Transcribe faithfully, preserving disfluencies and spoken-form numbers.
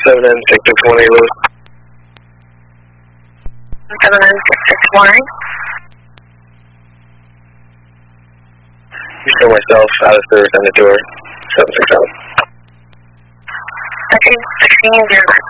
seven nine six six one eight, Louis. seven nine six six one eight. You show myself out of service on the door. seven six seven. Okay, sixteen zero nine.